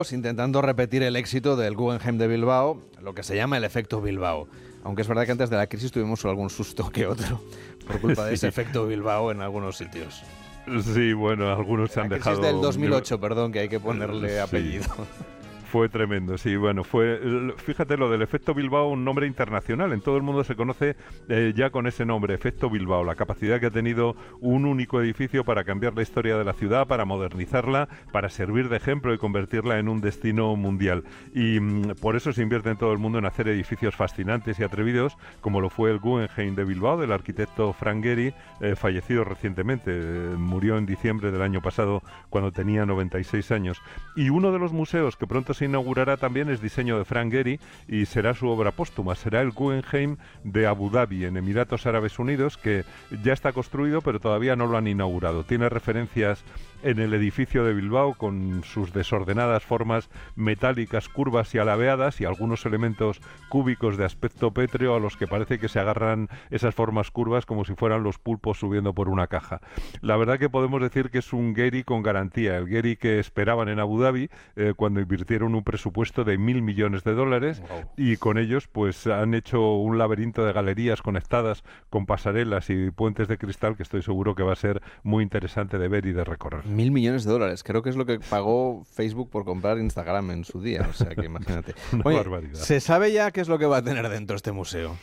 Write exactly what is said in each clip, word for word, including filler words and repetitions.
intentando repetir el éxito del Guggenheim de Bilbao, lo que se llama el efecto Bilbao. Aunque es verdad que antes de la crisis tuvimos algún susto que otro por culpa de ese efecto Bilbao en algunos sitios. Sí, bueno, algunos se han la dejado... crisis del dos mil ocho, perdón, que hay que ponerle apellido. Sí. Fue tremendo, sí, bueno, fue, fíjate lo del efecto Bilbao, un nombre internacional, en todo el mundo se conoce eh, ya con ese nombre, efecto Bilbao, la capacidad que ha tenido un único edificio para cambiar la historia de la ciudad, para modernizarla, para servir de ejemplo y convertirla en un destino mundial. Y mm, por eso se invierte en todo el mundo en hacer edificios fascinantes y atrevidos, como lo fue el Guggenheim de Bilbao, del arquitecto Frank Gehry, eh, fallecido recientemente, eh, murió en diciembre del año pasado cuando tenía noventa y seis años. Y uno de los museos que pronto se inaugurará también es diseño de Frank Gehry y será su obra póstuma, será el Guggenheim de Abu Dhabi, en Emiratos Árabes Unidos, que ya está construido pero todavía no lo han inaugurado. Tiene referencias en el edificio de Bilbao con sus desordenadas formas metálicas, curvas y alabeadas y algunos elementos cúbicos de aspecto pétreo a los que parece que se agarran esas formas curvas como si fueran los pulpos subiendo por una caja. La verdad que podemos decir que es un Gehry con garantía, el Gehry que esperaban en Abu Dhabi eh, cuando invirtieron un presupuesto de mil millones de dólares. Wow. Y con ellos pues han hecho un laberinto de galerías conectadas con pasarelas y puentes de cristal que estoy seguro que va a ser muy interesante de ver y de recorrer. Mil millones de dólares, creo que es lo que pagó Facebook por comprar Instagram en su día, o sea que imagínate. Una Oye, barbaridad. ¿se sabe ya qué es lo que va a tener dentro este museo?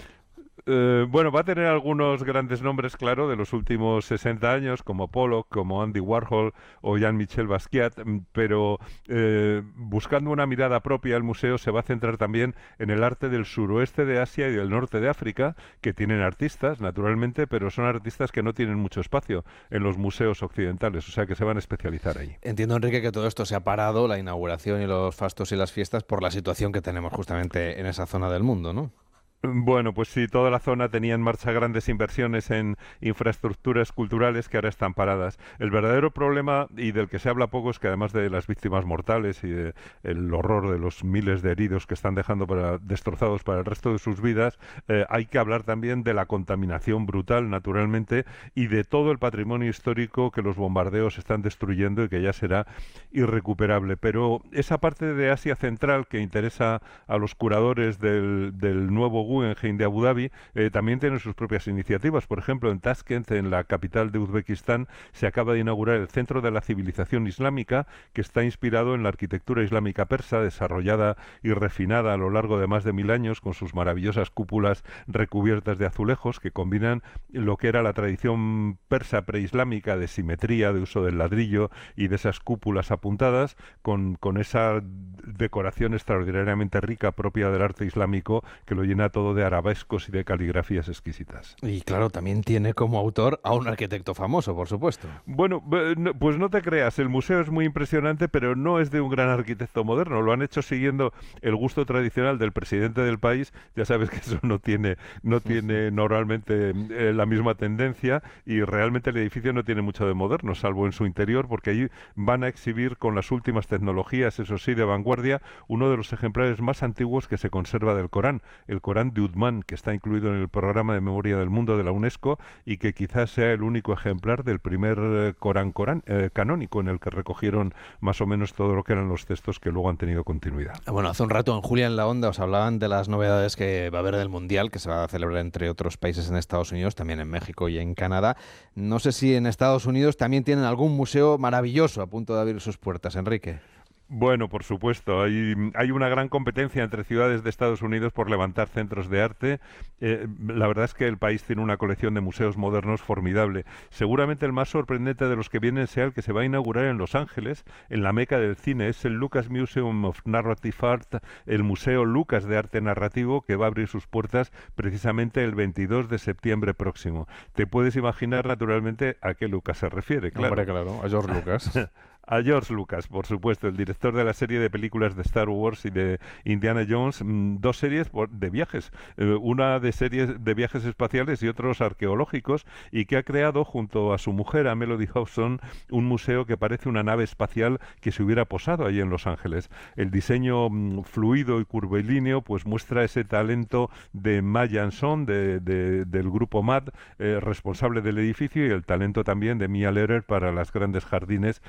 Eh, bueno, va a tener algunos grandes nombres, claro, de los últimos sesenta años, como Pollock, como Andy Warhol o Jean-Michel Basquiat, pero eh, buscando una mirada propia, el museo se va a centrar también en el arte del suroeste de Asia y del norte de África, que tienen artistas, naturalmente, pero son artistas que no tienen mucho espacio en los museos occidentales, o sea que se van a especializar ahí. Entiendo, Enrique, que todo esto se ha parado, la inauguración y los fastos y las fiestas, por la situación que tenemos justamente en esa zona del mundo, ¿no? Bueno, pues sí, toda la zona tenía en marcha grandes inversiones en infraestructuras culturales que ahora están paradas. El verdadero problema, y del que se habla poco, es que además de las víctimas mortales y de el horror de los miles de heridos que están dejando para, destrozados para el resto de sus vidas, eh, hay que hablar también de la contaminación brutal, naturalmente, y de todo el patrimonio histórico que los bombardeos están destruyendo y que ya será irrecuperable. Pero esa parte de Asia Central que interesa a los curadores del, del nuevo Guggenheim de Abu Dhabi eh, también tiene sus propias iniciativas. Por ejemplo, en Tashkent, en la capital de Uzbekistán, se acaba de inaugurar el Centro de la Civilización Islámica, que está inspirado en la arquitectura islámica persa, desarrollada y refinada a lo largo de más de mil años, con sus maravillosas cúpulas recubiertas de azulejos que combinan lo que era la tradición persa preislámica de simetría, de uso del ladrillo y de esas cúpulas apuntadas, con, con esa decoración extraordinariamente rica propia del arte islámico que lo llena todo de arabescos y de caligrafías exquisitas. Y claro, también tiene como autor a un arquitecto famoso, por supuesto. Bueno, pues no te creas, el museo es muy impresionante, pero no es de un gran arquitecto moderno. Lo han hecho siguiendo el gusto tradicional del presidente del país. Ya sabes que eso no tiene, no tiene normalmente eh, la misma tendencia, y realmente el edificio no tiene mucho de moderno, salvo en su interior, porque allí van a exhibir con las últimas tecnologías, eso sí, de vanguardia, uno de los ejemplares más antiguos que se conserva del Corán, el Corán de Uthman, que está incluido en el programa de memoria del mundo de la UNESCO y que quizás sea el único ejemplar del primer eh, Corán, Corán eh, canónico, en el que recogieron más o menos todo lo que eran los textos que luego han tenido continuidad. Bueno, hace un rato en Julia en la Onda os hablaban de las novedades que va a haber del Mundial, que se va a celebrar entre otros países en Estados Unidos, también en México y en Canadá. No sé si en Estados Unidos también tienen algún museo maravilloso a punto de abrir sus puertas, Enrique. Bueno, por supuesto, hay, hay una gran competencia entre ciudades de Estados Unidos por levantar centros de arte. Eh, la verdad es que el país tiene una colección de museos modernos formidable. Seguramente el más sorprendente de los que vienen sea el que se va a inaugurar en Los Ángeles, en la meca del cine. Es el Lucas Museum of Narrative Art, el Museo Lucas de Arte Narrativo, que va a abrir sus puertas precisamente el veintidós de septiembre próximo. Te puedes imaginar, naturalmente, a qué Lucas se refiere, claro. Hombre, claro, a George Lucas. A George Lucas, por supuesto, el director de la serie de películas de Star Wars y de Indiana Jones, dos series de viajes, una de series de viajes espaciales y otros arqueológicos, y que ha creado junto a su mujer, a Melody Hobson, un museo que parece una nave espacial que se hubiera posado allí en Los Ángeles. El diseño fluido y curvilíneo pues muestra ese talento de Ma Jansson, de, de, del grupo M A D, eh, responsable del edificio, y el talento también de Mia Lehrer para las grandes jardines que rodean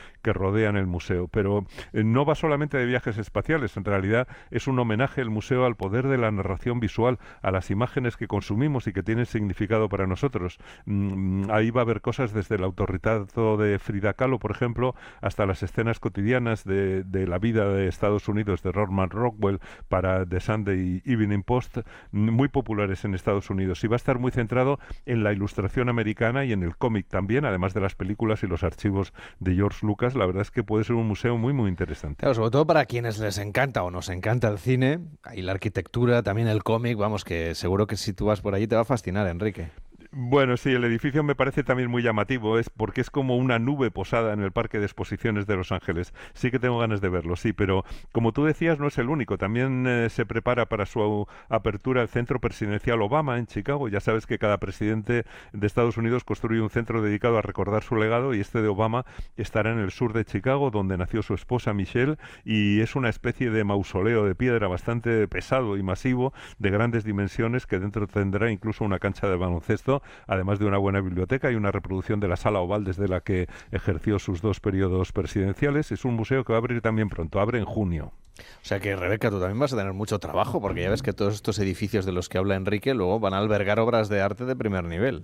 rodean el museo. Pero eh, no va solamente de viajes espaciales, en realidad es un homenaje el museo al poder de la narración visual, a las imágenes que consumimos y que tienen significado para nosotros. Mm, ahí va a haber cosas desde el autorretrato de Frida Kahlo, por ejemplo, hasta las escenas cotidianas de, de la vida de Estados Unidos de Norman Rockwell para The Sunday Evening Post, muy populares en Estados Unidos. Y va a estar muy centrado en la ilustración americana y en el cómic también, además de las películas y los archivos de George Lucas. La verdad es que puede ser un museo muy, muy interesante. Claro, sobre todo para quienes les encanta o nos encanta el cine y la arquitectura, también el cómic, vamos, que seguro que si tú vas por allí te va a fascinar, Enrique. Bueno, sí, el edificio me parece también muy llamativo, es porque es como una nube posada en el Parque de Exposiciones de Los Ángeles. Sí que tengo ganas de verlo, sí, pero como tú decías, no es el único. También eh, se prepara para su apertura el Centro Presidencial Obama en Chicago. Ya sabes que cada presidente de Estados Unidos construye un centro dedicado a recordar su legado, y este de Obama estará en el sur de Chicago, donde nació su esposa Michelle, y es una especie de mausoleo de piedra bastante pesado y masivo, de grandes dimensiones, que dentro tendrá incluso una cancha de baloncesto, además de una buena biblioteca y una reproducción de la sala oval desde la que ejerció sus dos periodos presidenciales. Es un museo que va a abrir también pronto, abre en junio. O sea que, Rebeca, tú también vas a tener mucho trabajo, porque ya ves que todos estos edificios de los que habla Enrique luego van a albergar obras de arte de primer nivel.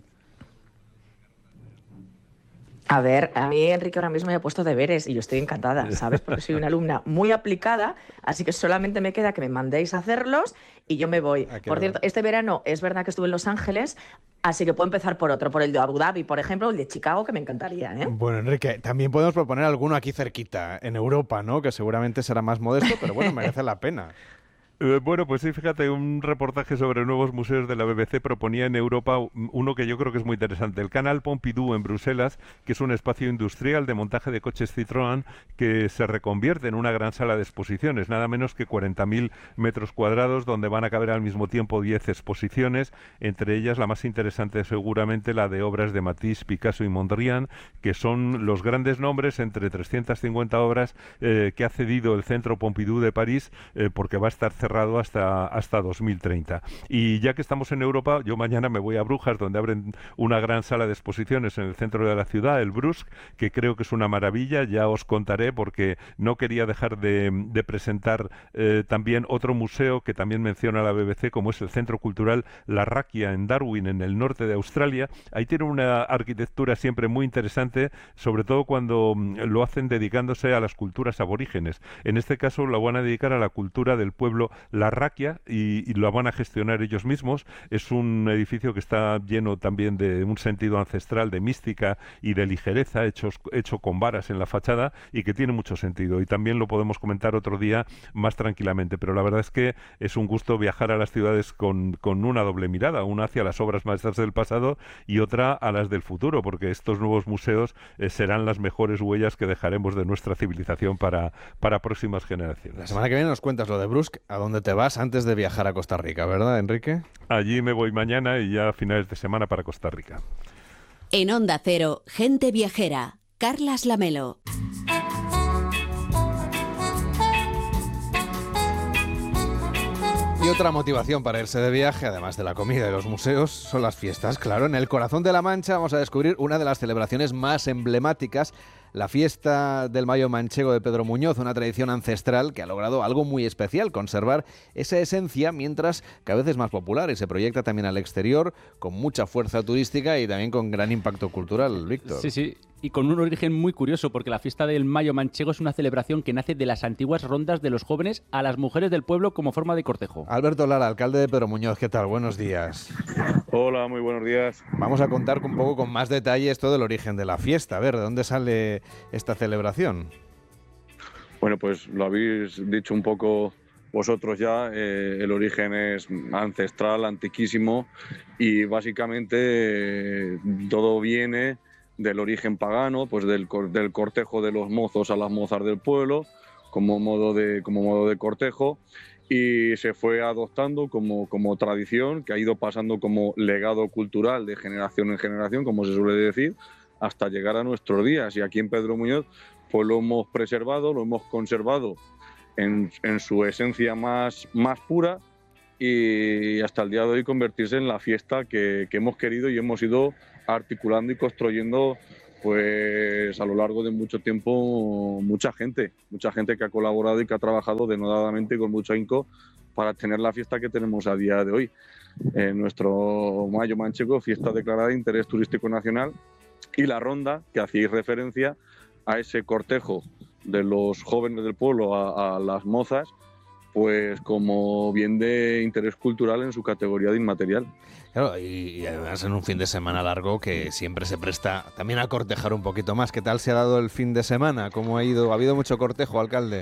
A ver, a mí Enrique ahora mismo me ha puesto deberes y yo estoy encantada, ¿sabes? Porque soy una alumna muy aplicada, así que solamente me queda que me mandéis a hacerlos y yo me voy. Ah, por cierto, este verano es verdad que estuve en Los Ángeles, así que puedo empezar por otro, por el de Abu Dhabi, por ejemplo, o el de Chicago, que me encantaría, ¿eh? Bueno, Enrique, también podemos proponer alguno aquí cerquita, en Europa, ¿no? Que seguramente será más modesto, pero bueno, merece la pena. Eh, bueno, pues sí, fíjate, un reportaje sobre nuevos museos de la B B C proponía en Europa uno que yo creo que es muy interesante. El Canal Pompidou en Bruselas, que es un espacio industrial de montaje de coches Citroën que se reconvierte en una gran sala de exposiciones, nada menos que cuarenta mil metros cuadrados, donde van a caber al mismo tiempo diez exposiciones, entre ellas la más interesante seguramente la de obras de Matisse, Picasso y Mondrian, que son los grandes nombres entre trescientas cincuenta obras eh, que ha cedido el Centro Pompidou de París, eh, porque va a estar cerrado hasta, hasta dos mil treinta. Y ya que estamos en Europa, yo mañana me voy a Brujas, donde abren una gran sala de exposiciones en el centro de la ciudad, el Brusk, que creo que es una maravilla. Ya os contaré, porque no quería dejar de, de presentar eh, también otro museo que también menciona la B B C, como es el Centro Cultural La Raquia en Darwin, en el norte de Australia. Ahí tiene una arquitectura siempre muy interesante, sobre todo cuando mm, lo hacen dedicándose a las culturas aborígenes. En este caso lo van a dedicar a la cultura del pueblo La Raquia y, y lo van a gestionar ellos mismos. Es un edificio que está lleno también de un sentido ancestral, de mística y de ligereza, hechos, hecho con varas en la fachada, y que tiene mucho sentido. Y también lo podemos comentar otro día más tranquilamente, pero la verdad es que es un gusto viajar a las ciudades con, con una doble mirada, una hacia las obras maestras del pasado y otra a las del futuro, porque estos nuevos museos eh, serán las mejores huellas que dejaremos de nuestra civilización para, para próximas generaciones. La semana que viene nos cuentas lo de Brusk, a dónde te vas antes de viajar a Costa Rica, ¿verdad, Enrique? Allí me voy mañana y ya a finales de semana para Costa Rica. En Onda Cero, Gente Viajera, Carlas Lamelo. Y otra motivación para irse de viaje, además de la comida y los museos, son las fiestas. Claro, en el corazón de La Mancha vamos a descubrir una de las celebraciones más emblemáticas, la fiesta del Mayo Manchego de Pedro Muñoz, una tradición ancestral que ha logrado algo muy especial, conservar esa esencia mientras cada vez es más popular y se proyecta también al exterior con mucha fuerza turística y también con gran impacto cultural, Víctor. Sí, sí. Y con un origen muy curioso, porque la fiesta del Mayo Manchego es una celebración que nace de las antiguas rondas de los jóvenes a las mujeres del pueblo como forma de cortejo. Alberto Lara, alcalde de Pedro Muñoz, ¿qué tal? Buenos días. Hola, muy buenos días. Vamos a contar un poco con más detalle esto del origen de la fiesta. A ver, ¿de dónde sale esta celebración? Bueno, pues lo habéis dicho un poco vosotros ya, eh, el origen es ancestral, antiquísimo, y básicamente eh, todo viene del origen pagano, pues del, del cortejo de los mozos a las mozas del pueblo, como modo de, como modo de cortejo, y se fue adoptando como, como tradición, que ha ido pasando como legado cultural de generación en generación, como se suele decir, hasta llegar a nuestros días. Y aquí en Pedro Muñoz pues lo hemos preservado, lo hemos conservado en, en su esencia más, más pura, y hasta el día de hoy convertirse en la fiesta que, que hemos querido y hemos ido articulando y construyendo pues a lo largo de mucho tiempo mucha gente, mucha gente que ha colaborado y que ha trabajado denodadamente y con mucho ahínco para tener la fiesta que tenemos a día de hoy. Eh, nuestro Mayo Manchego, fiesta declarada de interés turístico nacional, y la ronda, que hacéis referencia a ese cortejo de los jóvenes del pueblo a, a las mozas, pues como bien de interés cultural en su categoría de inmaterial. Claro, y, y además en un fin de semana largo que siempre se presta también a cortejar un poquito más. ¿Qué tal se ha dado el fin de semana? ¿Cómo ha ido? ¿Ha habido mucho cortejo, alcalde?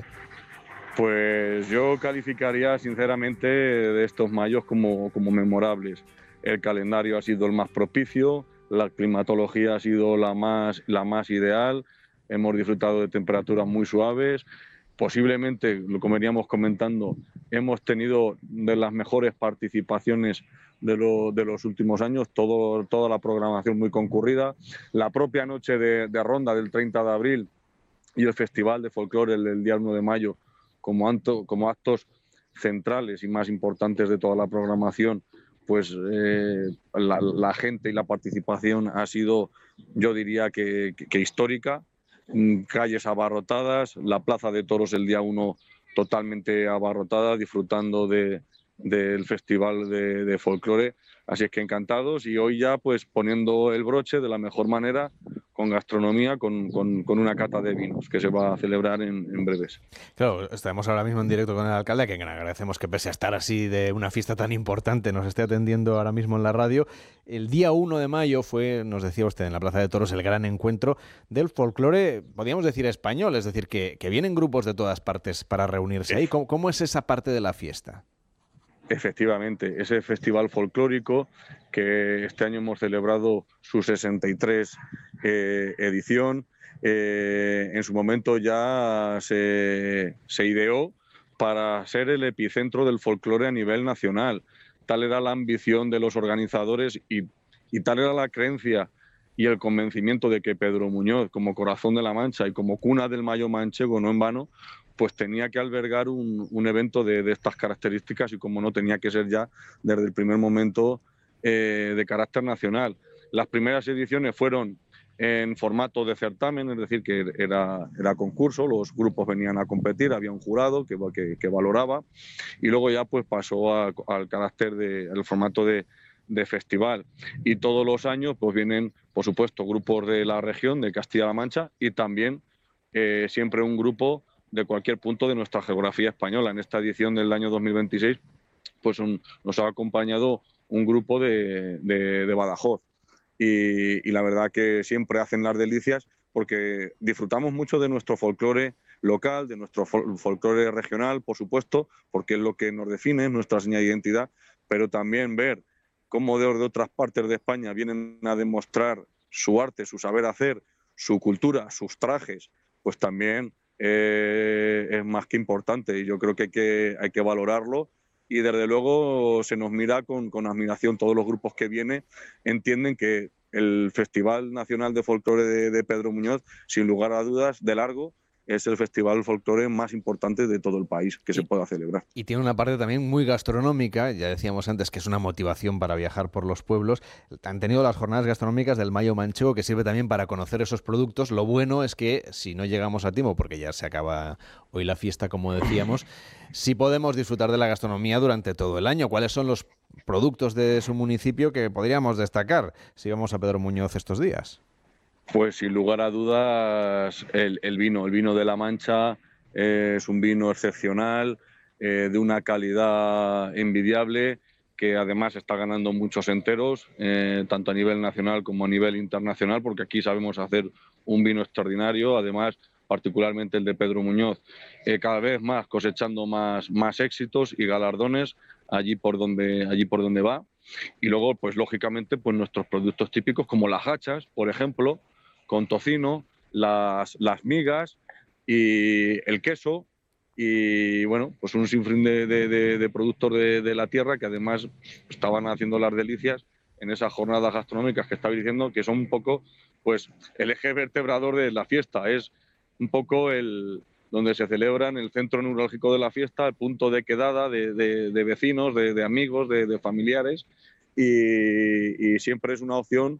Pues yo calificaría sinceramente de estos mayos como, como memorables. El calendario ha sido el más propicio, la climatología ha sido la más, la más ideal, hemos disfrutado de temperaturas muy suaves. Posiblemente, como veníamos comentando, hemos tenido de las mejores participaciones de, lo, de los últimos años, todo, toda la programación muy concurrida. La propia noche de, de ronda del treinta de abril y el Festival de Folclore el, el día uno de mayo como, anto, como actos centrales y más importantes de toda la programación, pues eh, la, la gente y la participación ha sido, yo diría que, que, que histórica. Calles abarrotadas, la Plaza de Toros el día uno totalmente abarrotada, disfrutando de, del Festival de, de Folclore. Así es que encantados, y hoy ya pues poniendo el broche de la mejor manera, con gastronomía, con, con, con una cata de vinos que se va a celebrar en, en breves. Claro, estamos ahora mismo en directo con el alcalde, a quien agradecemos que pese a estar así de una fiesta tan importante nos esté atendiendo ahora mismo en la radio. El día uno de mayo fue, nos decía usted, en la Plaza de Toros el gran encuentro del folclore, podríamos decir español, es decir, que, que vienen grupos de todas partes para reunirse ahí. ¿Cómo, cómo es esa parte de la fiesta? Efectivamente, ese festival folclórico que este año hemos celebrado su sesenta y tres eh, edición, eh, en su momento ya se, se ideó para ser el epicentro del folclore a nivel nacional. Tal era la ambición de los organizadores y, y tal era la creencia y el convencimiento de que Pedro Muñoz, como corazón de la Mancha y como cuna del Mayo Manchego, no en vano, pues tenía que albergar un, un evento de, de estas características, y como no, tenía que ser ya desde el primer momento eh, de carácter nacional. Las primeras ediciones fueron en formato de certamen, es decir, que era, era concurso, los grupos venían a competir, había un jurado que, que, que valoraba, y luego ya pues pasó a, al carácter de, al formato de, de festival. Y todos los años pues vienen, por supuesto, grupos de la región, de Castilla-La Mancha, y también eh, siempre un grupo de cualquier punto de nuestra geografía española. En esta edición del año dos mil veintiséis pues un, nos ha acompañado un grupo de, de, de Badajoz, y, y la verdad que siempre hacen las delicias, porque disfrutamos mucho de nuestro folclore local, de nuestro fol folclore regional, por supuesto, porque es lo que nos define, nuestra señal de identidad, pero también ver cómo de, de otras partes de España vienen a demostrar su arte, su saber hacer, su cultura, sus trajes, pues también Eh, es más que importante, y yo creo que hay que, hay que valorarlo, y desde luego se nos mira con, con admiración. Todos los grupos que vienen entienden que el Festival Nacional de Folclore de, de Pedro Muñoz, sin lugar a dudas, de largo, es el festival folclore más importante de todo el país que y, se pueda celebrar. Y tiene una parte también muy gastronómica, ya decíamos antes que es una motivación para viajar por los pueblos. Han tenido las jornadas gastronómicas del Mayo Manchego, que sirve también para conocer esos productos. Lo bueno es que si no llegamos a tiempo, porque ya se acaba hoy la fiesta, como decíamos, sí podemos disfrutar de la gastronomía durante todo el año. ¿Cuáles son los productos de su municipio que podríamos destacar si vamos a Pedro Muñoz estos días? Pues sin lugar a dudas el, el vino, el vino de La Mancha eh, es un vino excepcional, eh, de una calidad envidiable, que además está ganando muchos enteros, eh, tanto a nivel nacional como a nivel internacional, porque aquí sabemos hacer un vino extraordinario, además particularmente el de Pedro Muñoz, eh, cada vez más cosechando más, más éxitos y galardones allí por donde, allí por donde va. Y luego, pues lógicamente, pues nuestros productos típicos como las hachas, por ejemplo, con tocino, las, las migas y el queso, y bueno, pues un sinfín de, de, de, de productos de, de la tierra que además estaban haciendo las delicias en esas jornadas gastronómicas que estaba diciendo, que son un poco pues el eje vertebrador de la fiesta. Es un poco el donde se celebra, en el centro neurálgico de la fiesta, el punto de quedada de, de, de vecinos, de, de amigos, de, de familiares, y, y siempre es una opción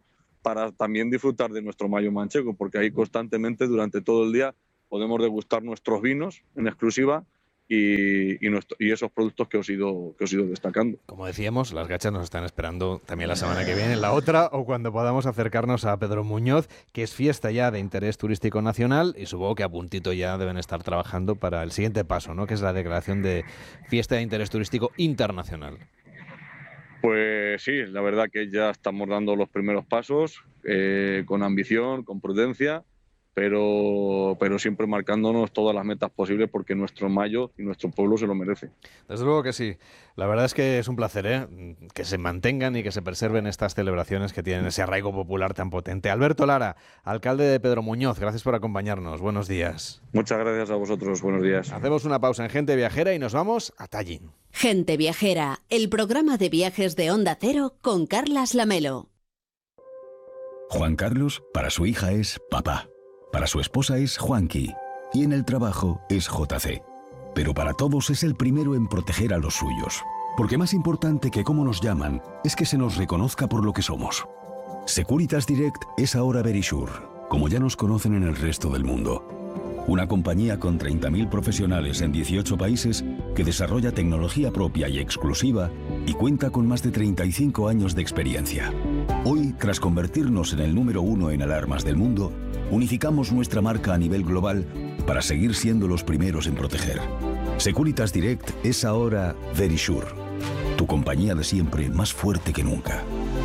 para también disfrutar de nuestro mayo manchego, porque ahí constantemente durante todo el día podemos degustar nuestros vinos en exclusiva y, y, nuestro, y esos productos que os, he ido, que os he ido destacando. Como decíamos, las gachas nos están esperando también la semana que viene, la otra, o cuando podamos acercarnos a Pedro Muñoz, que es fiesta ya de interés turístico nacional, y supongo que a puntito ya deben estar trabajando para el siguiente paso, ¿no?, que es la declaración de fiesta de interés turístico internacional. Pues sí, la verdad que ya estamos dando los primeros pasos, eh, con ambición, con prudencia, pero, pero siempre marcándonos todas las metas posibles porque nuestro mayo y nuestro pueblo se lo merece. Desde luego que sí. La verdad es que es un placer, ¿eh?, que se mantengan y que se preserven estas celebraciones que tienen ese arraigo popular tan potente. Alberto Lara, alcalde de Pedro Muñoz, gracias por acompañarnos. Buenos días. Muchas gracias a vosotros. Buenos días. Hacemos una pausa en Gente Viajera y nos vamos a Tallin. Gente Viajera, el programa de viajes de Onda Cero con Carlas Lamelo. Juan Carlos, para su hija es papá. Para su esposa es Juanqui. Y en el trabajo es J C. Pero para todos es el primero en proteger a los suyos. Porque más importante que cómo nos llaman es que se nos reconozca por lo que somos. Securitas Direct es ahora Verisure, como ya nos conocen en el resto del mundo. Una compañía con treinta mil profesionales en dieciocho países que desarrolla tecnología propia y exclusiva y cuenta con más de treinta y cinco años de experiencia. Hoy, tras convertirnos en el número uno en alarmas del mundo, unificamos nuestra marca a nivel global para seguir siendo los primeros en proteger. Securitas Direct es ahora Verisure, tu compañía de siempre más fuerte que nunca.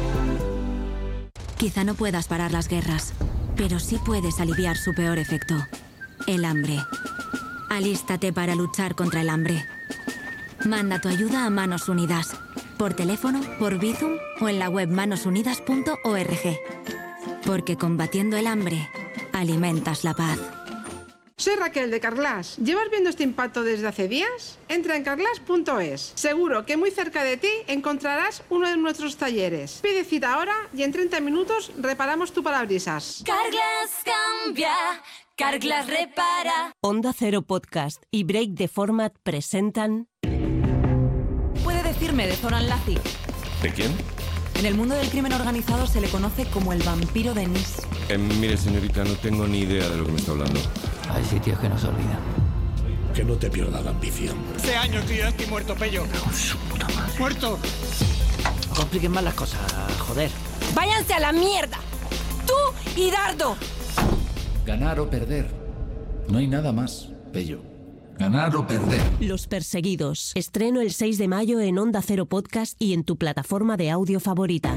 Quizá no puedas parar las guerras, pero sí puedes aliviar su peor efecto. El hambre. Alístate para luchar contra el hambre. Manda tu ayuda a Manos Unidas. Por teléfono, por Bizum o en la web manos unidas punto org. Porque combatiendo el hambre, alimentas la paz. Soy Raquel de Carglass. ¿Llevas viendo este impacto desde hace días? Entra en carglass punto es. Seguro que muy cerca de ti encontrarás uno de nuestros talleres. Pide cita ahora y en treinta minutos reparamos tu parabrisas. Carglass cambia, Carglass repara. Onda Cero Podcast y Break the Format presentan... ¿Puede decirme de Zoran Lazic? ¿De quién? En el mundo del crimen organizado se le conoce como el vampiro de Nice. Eh, mire, señorita, no tengo ni idea de lo que me está hablando. Hay sitios que no se olvidan. Que no te pierda la ambición. Hace años estoy aquí muerto, Pello. Con su puta madre. ¡Muerto! No compliquen más las cosas, joder. ¡Váyanse a la mierda! ¡Tú y Dardo! Ganar o perder. No hay nada más, Pello. Ganar o perder. Los Perseguidos. Estreno el seis de mayo en Onda Cero Podcast y en tu plataforma de audio favorita.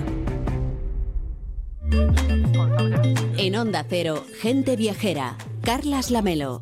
En Onda Cero, Gente Viajera. Carlas Lamelo.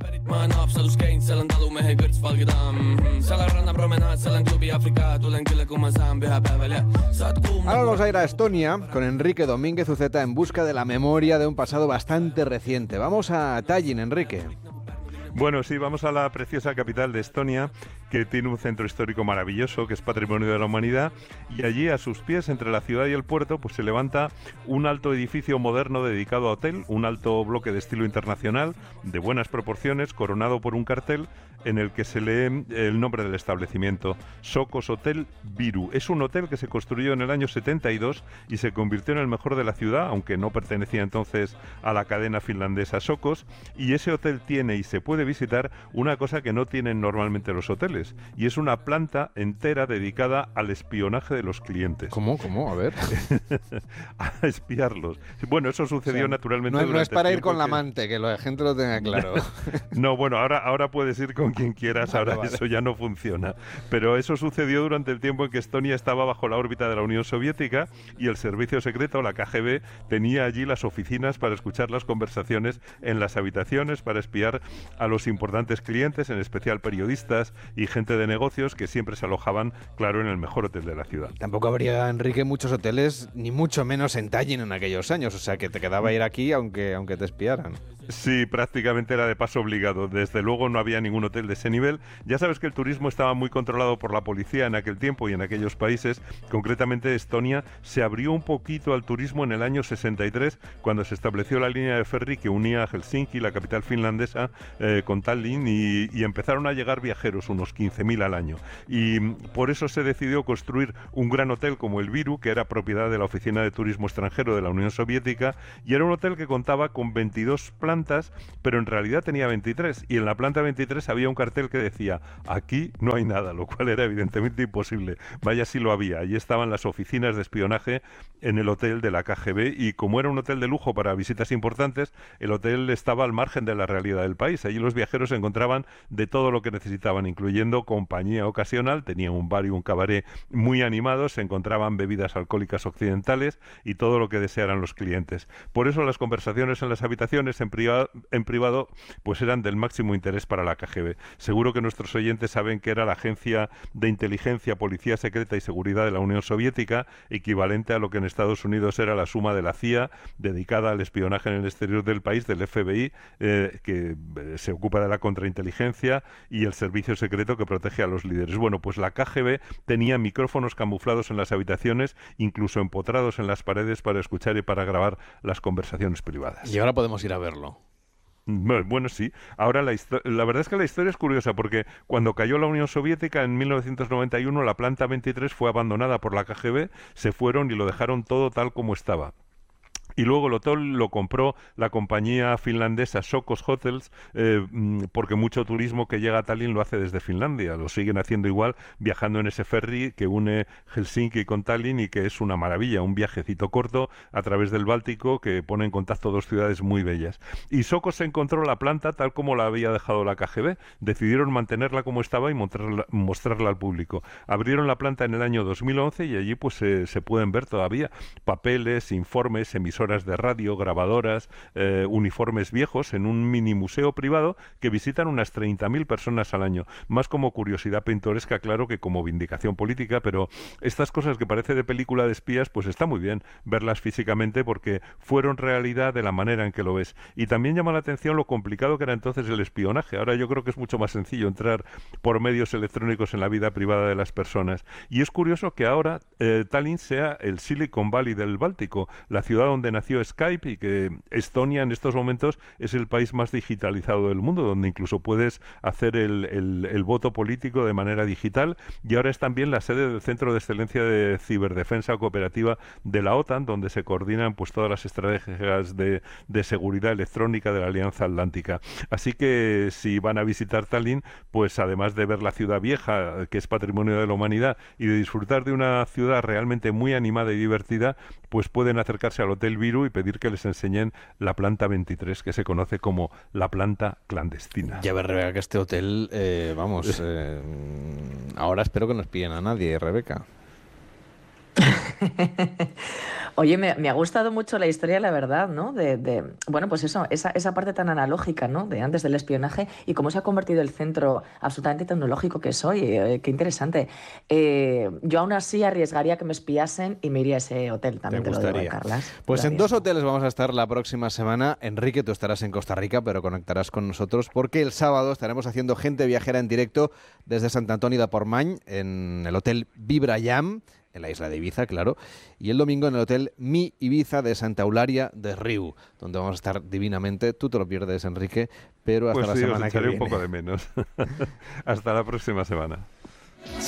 Ahora vamos a ir a Estonia con Enrique Domínguez Uceta en busca de la memoria de un pasado bastante reciente. Vamos a Tallin, Enrique. Bueno, sí, vamos a la preciosa capital de Estonia, que tiene un centro histórico maravilloso, que es Patrimonio de la Humanidad, y allí a sus pies, entre la ciudad y el puerto, pues se levanta un alto edificio moderno dedicado a hotel, un alto bloque de estilo internacional, de buenas proporciones, coronado por un cartel en el que se lee el nombre del establecimiento, Sokos Hotel Viru. Es un hotel que se construyó en el año setenta y dos y se convirtió en el mejor de la ciudad, aunque no pertenecía entonces a la cadena finlandesa Sokos, y ese hotel tiene y se puede visitar una cosa que no tienen normalmente los hoteles, y es una planta entera dedicada al espionaje de los clientes. ¿Cómo? ¿Cómo? A ver. A espiarlos. Bueno, eso sucedió, o sea, naturalmente. No, no es para ir con la amante, que la gente lo tenga claro. No, bueno, ahora, ahora puedes ir con quien quieras, ahora vale, vale. Eso ya no funciona. Pero eso sucedió durante el tiempo en que Estonia estaba bajo la órbita de la Unión Soviética y el servicio secreto, la K G B, tenía allí las oficinas para escuchar las conversaciones en las habitaciones, para espiar a los importantes clientes, en especial periodistas y gente de negocios que siempre se alojaban, claro, en el mejor hotel de la ciudad. Tampoco habría, Enrique, muchos hoteles, ni mucho menos en Tallin en aquellos años, o sea que te quedaba ir aquí aunque, aunque te espiaran. Sí, prácticamente era de paso obligado. Desde luego no había ningún hotel de ese nivel. Ya sabes que el turismo estaba muy controlado por la policía en aquel tiempo y en aquellos países. Concretamente Estonia se abrió un poquito al turismo en el año sesenta y tres, cuando se estableció la línea de ferry que unía a Helsinki, la capital finlandesa, eh, eh, con Tallinn y, y empezaron a llegar viajeros, unos quince mil al año. Y por eso se decidió construir un gran hotel como el Viru, que era propiedad de la Oficina de Turismo Extranjero de la Unión Soviética, y era un hotel que contaba con veintidós plantas, pero en realidad tenía veintitrés, y en la planta veintitrés había un cartel que decía: aquí no hay nada, lo cual era evidentemente imposible. Vaya si lo había. Allí estaban las oficinas de espionaje en el hotel de la K G B, y como era un hotel de lujo para visitas importantes, el hotel estaba al margen de la realidad del país. Allí los viajeros encontraban de todo lo que necesitaban, incluyendo compañía ocasional, tenía un bar y un cabaret muy animados, se encontraban bebidas alcohólicas occidentales y todo lo que desearan los clientes. Por eso las conversaciones en las habitaciones en privado, en privado pues eran del máximo interés para la K G B. Seguro que nuestros oyentes saben que era la agencia de inteligencia, policía secreta y seguridad de la Unión Soviética, equivalente a lo que en Estados Unidos era la suma de la C I A, dedicada al espionaje en el exterior del país, del F B I, eh, que eh, se ocupa de la contrainteligencia, y el servicio secreto que protege a los líderes. Bueno, pues la K G B tenía micrófonos camuflados en las habitaciones, incluso empotrados en las paredes para escuchar y para grabar las conversaciones privadas. Y ahora podemos ir a verlo. Bueno, sí. Ahora la, la verdad es que la historia es curiosa, porque cuando cayó la Unión Soviética en mil novecientos noventa y uno, la planta veintitrés fue abandonada por la K G B, se fueron y lo dejaron todo tal como estaba. Y luego el hotel lo compró la compañía finlandesa Sokos Hotels, eh, porque mucho turismo que llega a Tallinn lo hace desde Finlandia. Lo siguen haciendo igual, viajando en ese ferry que une Helsinki con Tallinn, y que es una maravilla, un viajecito corto a través del Báltico que pone en contacto dos ciudades muy bellas. Y Sokos encontró la planta tal como la había dejado la K G B. Decidieron mantenerla como estaba y mostrarla, mostrarla al público. Abrieron la planta en el año dos mil once y allí pues eh, se pueden ver todavía papeles, informes, emisoras de radio, grabadoras, eh, uniformes viejos en un mini museo privado que visitan unas treinta mil personas al año. Más como curiosidad pintoresca, claro, que como vindicación política, pero estas cosas que parece de película de espías, pues está muy bien verlas físicamente porque fueron realidad de la manera en que lo ves. Y también llama la atención lo complicado que era entonces el espionaje. Ahora yo creo que es mucho más sencillo entrar por medios electrónicos en la vida privada de las personas. Y es curioso que ahora eh, Tallinn sea el Silicon Valley del Báltico, la ciudad donde nació Skype, y que Estonia en estos momentos es el país más digitalizado del mundo, donde incluso puedes hacer el, el, el voto político de manera digital, y ahora es también la sede del Centro de Excelencia de Ciberdefensa Cooperativa de la OTAN, donde se coordinan pues todas las estrategias de, de seguridad electrónica de la Alianza Atlántica. Así que si van a visitar Tallinn, pues además de ver la ciudad vieja, que es patrimonio de la humanidad, y de disfrutar de una ciudad realmente muy animada y divertida, pues pueden acercarse al Hotel Viru y pedir que les enseñen la planta veintitrés, que se conoce como la planta clandestina. Ya ves, Rebeca, que este hotel, eh, vamos, eh, ahora espero que no espíen a nadie, Rebeca. Oye, me, me ha gustado mucho la historia, la verdad, ¿no? De, de bueno, pues eso, esa, esa parte tan analógica, ¿no? De antes del espionaje, y cómo se ha convertido el centro absolutamente tecnológico que soy. Eh, qué interesante. Eh, yo aún así arriesgaría que me espiasen y me iría a ese hotel, también te, te lo digo, Carlas. Pues en dos hoteles vamos a estar la próxima semana. Enrique, tú estarás en Costa Rica, pero conectarás con nosotros porque el sábado estaremos haciendo Gente Viajera en directo desde Sant Antoni de Portmany, en el Hotel Vibrayam, en la isla de Ibiza, claro, y el domingo en el Hotel Mi Ibiza de Santa Eulalia de Riu, donde vamos a estar divinamente. Tú te lo pierdes, Enrique, pero hasta pues la sí, semana os que viene. un poco de menos. Hasta la próxima semana.